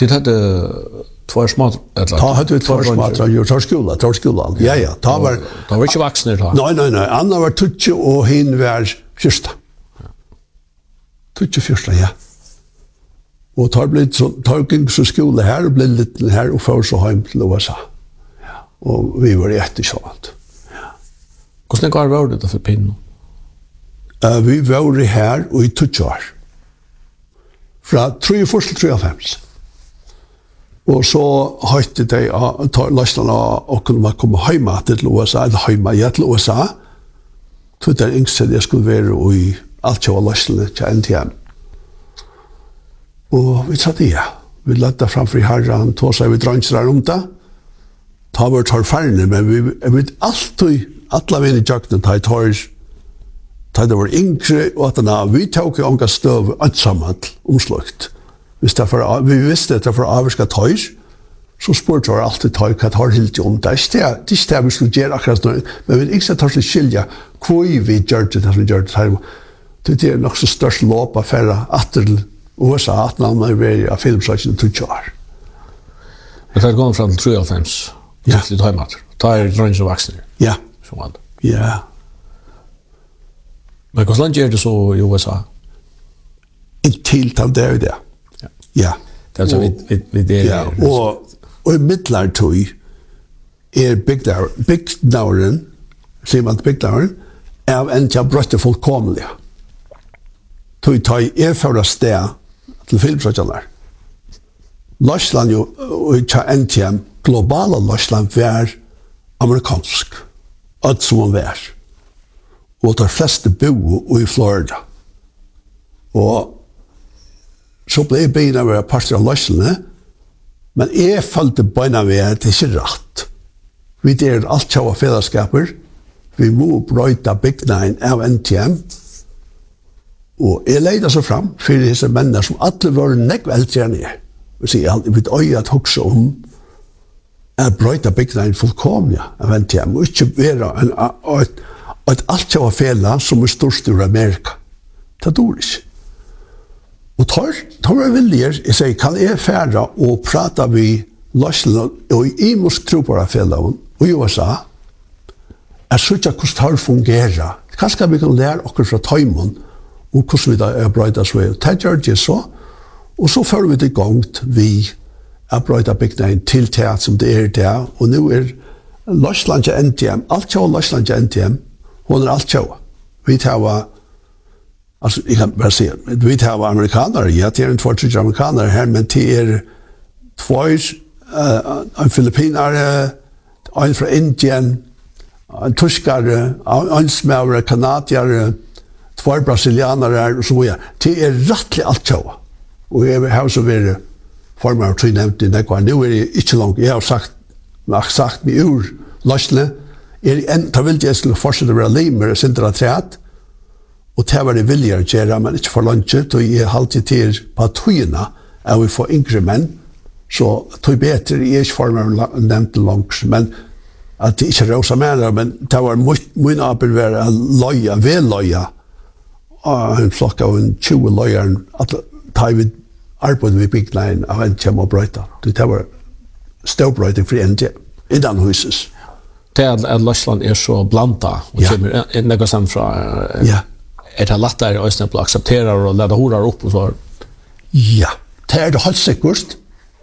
Det hade två små eller. Ta hade vi två små tar skola. Ja. Ta var inte vuxna då. Nej. Anna var 20 och hin var första. 24, ja. Och tar gick så skola här och blev lite här och för så hem till USA. Ja. Och vi var jätteskönt. Ja. Hur var det för pinn? Vi var här och i 20 år. Från 3 till 3 Och så hade de lösarna och kunde komma hem till USA, eller hemma till USA. Så det yngste jag skulle vara i allt jag var lösarna till NTM. Och vi sa det, vi lade framför herran, tog sig vi dransar om det. Ta vårt har färne, men vi vet alltid, alla vinn i jakten, ta det var yngre, och att vi tog ånga stöv ensamhet omslukt. Vi visste att det var avvarska tøys, så spurte vi alltid tøy hva har helt om det. Det er ikke det vi skulle gjøre akkurat nå, men vi ikke tar til skilja hvor vi gjør det som vi gjør det her. Det er nok så størst låp av færre til USA, at man er ved av filmsøkene til 20 år. Det er gått fra 93, til tøymat. Da er drønns og vaksne. Ja. Ja. Men hvordan gjør det så i USA? Inntil til det er det. Ja. Det er så vi det. Ja, og i middelartøy bygdauren, sier man bygdauren, av en til brøtte fullkomlige. Tøy tar for sted til filmsøkene. Løsland jo, og til NTM, globale Løsland, var amerikansk. Alt som man var. Og de fleste bo i Florida. Og så ble jeg beina ved parter av løsene, men jeg følte beina ved at det ikke rett. Vi der alt tjava fellesskaper, vi må brøyta bygnaen av NTM, og jeg leida så fram for disse mennene som alle var nekv eldre enn jeg. Jeg vet øye at hoksa om at brøyta bygnaen fullkomlig av NTM, og ikke være et alt tjava fella som størst i Amerika. Det dår ikke. Og tar jeg viljer, jeg sier, kan jeg fære og prate vi løsene og i mosk tropere fellene og i USA, er så ikke hvordan det fungerer. Kanskje vi kan lære oss fra tøymon og hvordan vi da er brøydet så. Det gjør det så, og så fører vi det i gang vi er brøydet bygningen til teat som det er der, og nå er Løsland til NTM, alt kjøy Løsland til NTM, hun er alt kjøy. Vi tar alltså jag kan bara säga vi har amerikaner, ja, det är en 2-3 amerikaner här, men det är två en filippinare, en från Indien, en tyskare, en smävare, kanadier, 2 brasilianare och så vidare. Det är rättligt allt så. Och jag har så varit formar och nämnt i det. Nu är det inte långt. Jag har sagt mig ur lösne. Jag vill jag skulle fortsätta vara limer, sindra träat. Och det var det vilja att göra, men inte för lunchet. Och jag har alltid till på tøyna att vi får yngre män. Så tog bättre, jag är inte formar nämnt långt. Men att det inte rosa mer, men det var min apel var loja, väl loja. En flock av en 20 lojar, att ta vid arbetet vid byggnaden av en tema och bröjta. Det var ståbröjting för en innan huset. Det är att Løsland är så blanda och kommer något sen från är det lättare att acceptera och lägga horar upp och så. Ja, det är det helt säkert.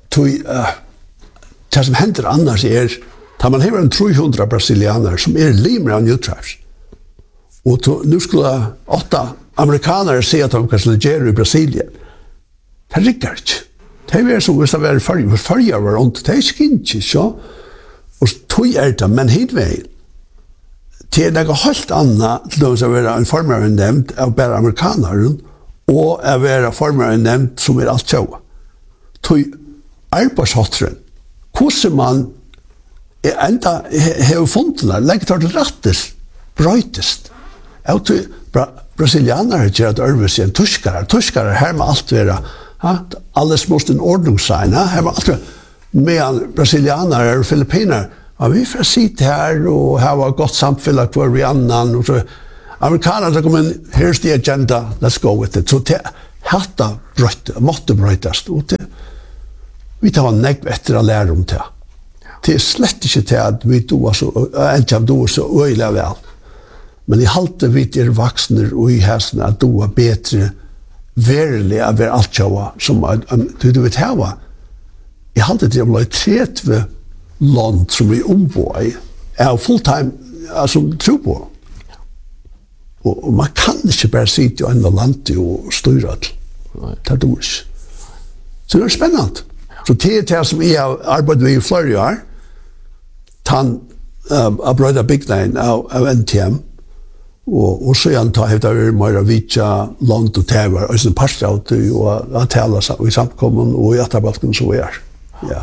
Det som händer annars är att man har en 300 brasilianer som är limer av New Tribes. Och nu skulle 8 amerikaner säga att de kan legera i Brasilien. Det rikker inte. Det är som hvis det var färger var runt. Det är inte så. Och tog det, men hitvägen. Det är något helt annat till de som är en formare nämnd av bara amerikaner och att vara formare nämnd som är allt så. Tog arbetshottren. Hvordan man enda har funnet lägger det rättes, bröjtest. Jag tror brasilianer gör det övrigt än tyskare. Tyskare här med allt vara. Alles måste en ordning sein. Här med allt vara. Medan brasilianer och filippiner. Ja, vi får sitta här och ha ett gott samfälle för vi annan. Och så. Amerikaner så kommer here's the agenda, let's go with it. Så det hatta bröjt, måtte bröjtast. Och vi tar nekv etter å lære om det. Det slett ikke til at vi doer så øyelig vel. Men jeg halte vi til voksne og i hesten at doer bedre verlig av alt kjøva som du vet hva. Jeg halte til å bli 30 land som vi ombår i. Jeg har fulltime som tror på. Og man kan ikke bare sitte i andre land og styre det. Det er dårlig. Så det er spennende. Så det som jeg har arbeidet med i flere år, han har brøydet bygningen av NTM, og så han tar helt av mer vidtja land og tever, og sånn parstjaut og han taler i samkommen og i etterbalken så er. Ja.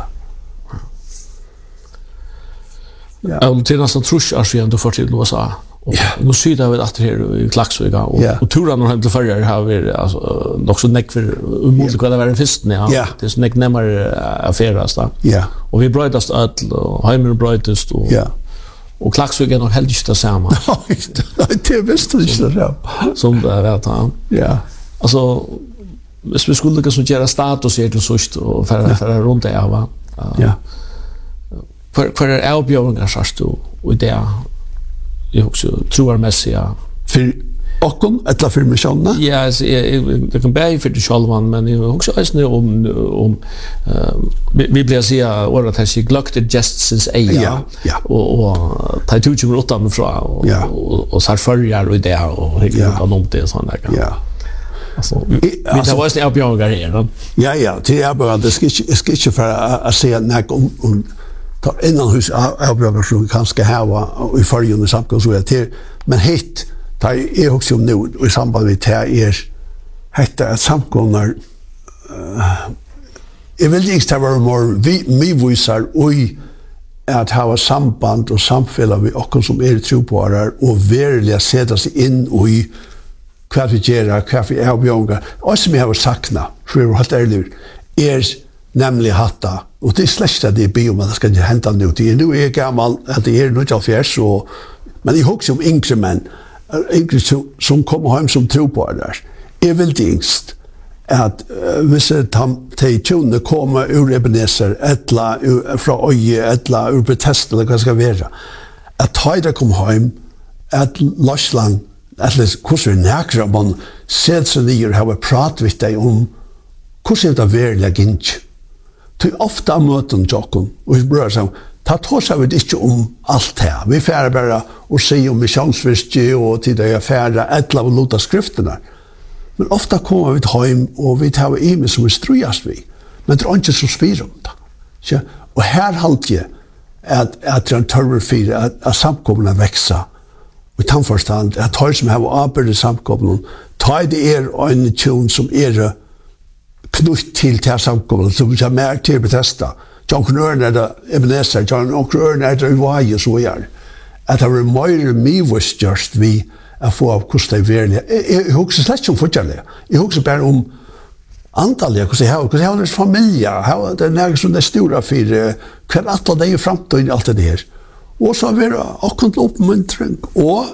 Til nesten trus år siden du får til USA. Nu syder vi att här i Klaxvika och turen och hem till förr har vi alltså nog så näck för omöjligt att vara en fest ja. Det är så näck närmare affäras då. Ja. Och vi brötast öll och hemmer brötast och och Klaxvika nog helt inte samma. Det visste inte det. Som det vet han. Ja. Alltså vi skulle kunna göra status här till sist och för runt det va. Ja. För erbjudanden så och det jag också tror mässiga för okon eller för missionen. Ja, det kan bli för det självan men jag också om vi blir se vad det här glökte just since och ta ut ju åt dem från och så förjar och det och helt om det sån där. Ja. Alltså vi det var ju erbjudanden här. Ja, det är bara det ska inte för att se när om innan hus avbjørner som vi kanskje har i fargen samkomst så til, men hit tar jeg også om nå i samband med det hette at samkommer jeg vil ikke ta være mer myviser og at ha samband og samfunnet med oss som troppåere og virkelig sette seg inn i hva vi gjør, hva vi avbjørner og som jeg har saknet for jeg har hatt ærlig nämligen hatta och det släckta det bio man ska inte hända nu det är nu är gammal att det är nog affärs och men jag hooks om increment som kommer hem som tror på det är väl dingst att vissa tjune kommer ur Ebenezer ettla från Oje ettla ur Bethesda eller vad ska vara att höjda kom hem att Lochland att kurser näkra man ser så det har pratat med dig om kurser det verkligen inte. Ty ofta møten jokken, og vi brød seg, ta tåser vi ikke om alt her. Vi færre bare å si om missionsvirke og til det er færre etla og lota skriftene. Men ofta kommer vi til hjem, og vi tar ime som vi strøyast vi. Men det er ikke så spyr om det. Og her halte jeg at det er en tørre fire, at samkommene vekser. Og i tannforstand, at høy som har arbeid i samkommene, ta det en tjon som knutt til samkommet, som vi har mer til Bethesda. John Knørn det Ebenezer, John Knørn det i Vaje, så er at det var mer mivostgjørst vi å få av hvordan det er verlig. Jeg husker slett ikke om fortjellig. Jeg husker bare om antallet, hvordan jeg har en familie, det er noe som det er store for, hver atle det er fremtiden i alt det her. Og så har vi akkurat oppmuntring, og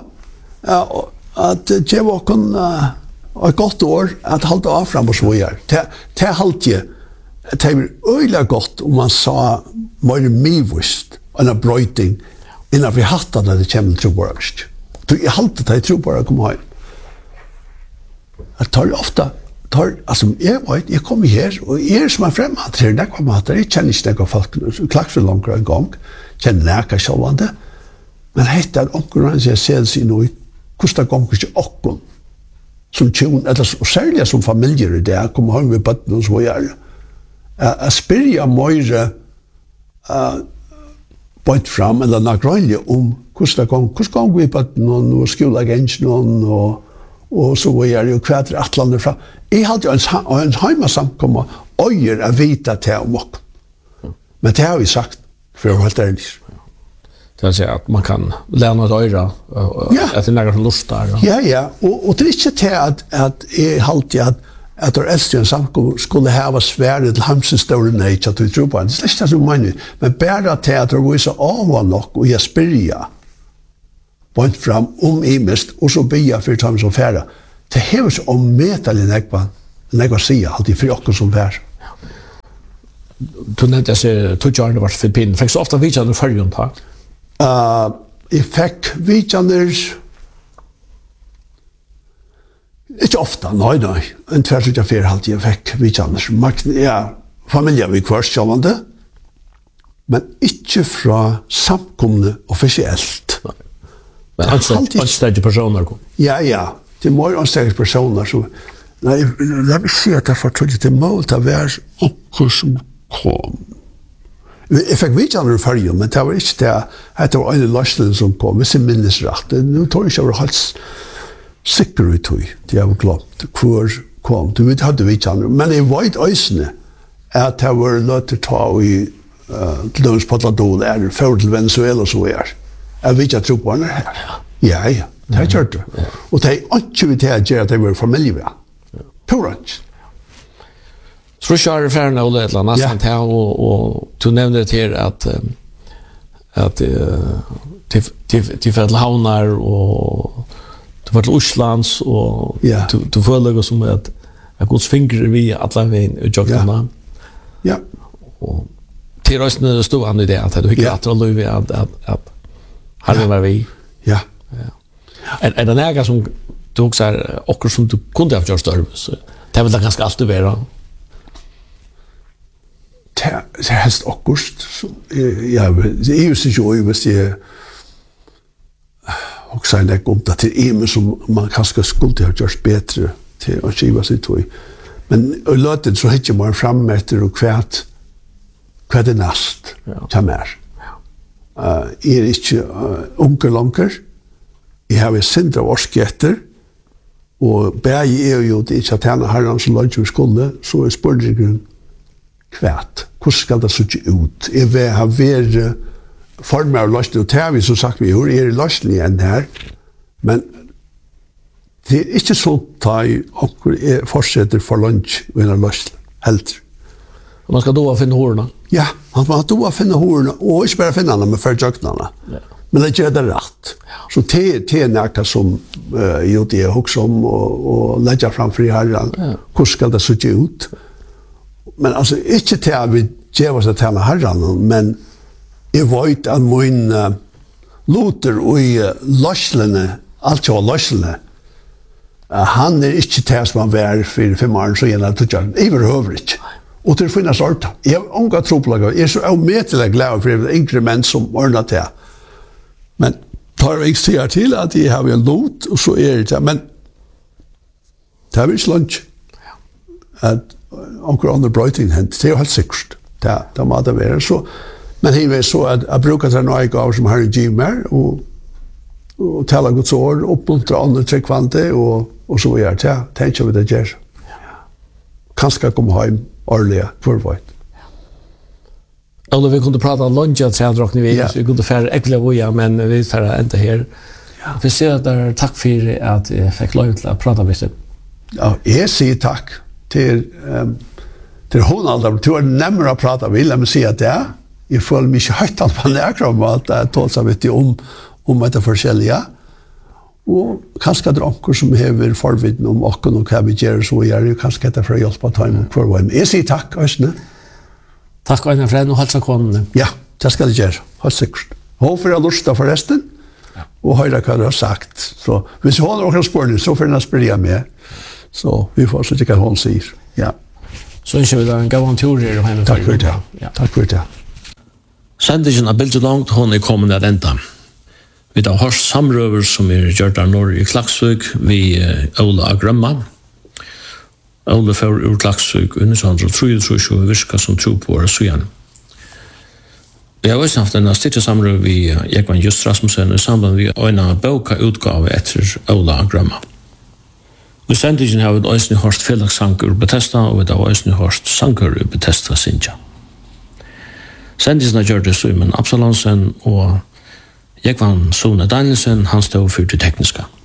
at det var akkurat et godt år at halte av frem og så gjør. Det halte jeg, det var øyelig godt om man sa mer mivust enn en brøyting innan vi hatt at det kommer til trobaragst. Jeg halte det trobarag kom hjem. Jeg tar ofte, altså jeg kommer her, og jeg som fremad her, jeg kommer her, jeg kjenner ikke noen folk, klart så langt en gang, kjenner nækka sjålvande, men hette er omkring jeg ser seg nå, hvordan ganger ikke okken, som tjon, eller særlig som familjer i det, kommer hjem med bøtten og så gjør. Jeg spyrer mer bøtt fram, eller nagrønlig om hvordan ganger vi bøtten og skoleagenten og så gjør, og hva er atlander fra. Jeg hadde jo en heimasamkommet øyer å vite til om oss. Men det har vi sagt, for å være helt ærlig. Det vill säga att man kan lära ett öra att det är några lust där. Ja. Och det är inte till att jag alltid att det äldste en samkom skulle ha svärt till hamsens stora nej att du tror på det. Det är inte så meningen. Men bara till att det var så av nog och jag spyrja point fram imest och så bya för tam som färda. Det hävs om metal i näkvan. Näkva säga alltid för och som vär. du nevnte jeg ser togjarne var Filippinen. Fikk så ofte vidtjaner førjen da? Jeg fikk vidtjaner ikke ofte, nei. En tverst jeg fyrer alltid jeg fikk vidtjaner. Ja, familien vi kvart sjålande, men ikke fra samkomne offisielt. Men anstedde personer kom? Ja. Det er mer anstedde personer. Så, nei, la meg si at jeg fortrodde til mål til å være okkur som kom. Jeg fikk vidtjaner i fargen, men det var ikke det. Det var en løsning som kom, hvis jeg minnes rett. Nå tror jeg ikke jeg var helt sikker ut i det jeg var glemt. Hvor kom. Du hadde vidtjaner. Men jeg vet øysene at jeg var nødt til å ta i til dømes på Atladol, for til Venezuela så jeg vet ikke tro på henne her. Ja, det er kjørt. Og det er ikke vi til å gjøre at jeg var familie med. Purant. Så kjører ferden av det eller nesten til, og du nevner til at til Fedlehavnar, og du var til Oslands, og du føler deg som at Guds fingre vi alle veien utjøkene. Ja. Og til røstene stod han i det, at du ikke at du løy at her var vi. Ja. Er det nægget som du også akkurat som du kunne ha gjort større, så det vil det ganske alltid være. Det er helst akkurat. Jeg er jo ikke hvis jeg også er nægget om det til som man kanskje skulle ha gjort bedre til å skiva sitt tog. Men i løten så hittar man fram etter og hva det næst til mer. Jeg er ikke unge langer. Jeg har en sindre årske etter, og begge er jo det ikke at henne herren som lønner vi skulle, så er spørsmålet kvært. Hvordan skal det se ut? Jeg vil ha vært former av løsning, og det har vi som sagt vi gjør, er løsning enn her, men det er ikke så at jeg fortsetter for lunsj og en løsning, helt. Man skal då finne hårene? Ja, man skal då finne hårene, og ikke bare finne dem, men for jøknene. Men det gjør det rett. Så det er noe som jo det er også om, og legger frem for herren. Hvordan skal det se ut? Men altså, ikke til at vi gjør oss til herren, men jeg vet at min loter i løslene, alt jo løslene, han er ikke til som han var 4-5 år, så gjerne til å jeg behøver ikke. Og til å finne sort. Jeg har unga troplager. Jeg er så avmetelig glad for det yngre menn som ordner til. Men tar jeg sier til at jeg har en lot, og så er det. Men det er vel ikke lunsj. At onker andre brøyting hent. Det er jo helt sikkert. Det må det være. Så, men jeg vet så at jeg bruker til noe gav som har en giv mer, og taler Guds år, oppmuntre andre tryggvante, og så er det. Tenker vi det gjør. Kanskje komme hjem årlige forvart. Eller vi kunde prata om lunch att säga drakni vi så vi kunde färra äckliga voja men vi färra inte här. Vi ser att där tack för att jag fick lov till att prata med dig. Ja, jag säger tack till hon aldrig. Du har nämligen att prata med mig säga att det jag får mig högt att man är om att det tåls av vet om att det forskjelliga. Og kanskje dronker som hever forviden om åkken og hva vi gjør, så gjør det kanskje etter for å hjelpe til å for hva. Jeg sier takk, Øystein. Takk, Øystein, for og halsa konene. Ja, det skal jeg gjøre. Helt sikkert. Håper jeg lurer for resten, og høre hva du har sagt. Så hvis jeg holder noen spørsmål, så får jeg spørre med. Så vi får så ikke hva hun sier. Ja. Så ønsker vi da en gav tur her. Takk for det. Takk for det. Sendingen av bildet langt, hun er kommet at enda. Vi har hørt samrøver som gjort av Norge i Klaksvik, vi Ola Agrømma. Ola fører ur Klaksvik, under 1923 og virka som tro på året søgjene. Vi har også haft en styrte samrøver vi Jekvann Just Rasmussen i samband med en boka utgave etter Ola Agrømma. Vi sendingen har vi også hørt fellagsanker ur Bethesda, og vi har også hørt sanker ur Bethesda Sintja. Sendingen har gjort det Simon Absalonsen og Jekvann Sone Danielsen, han stod for det tekniska.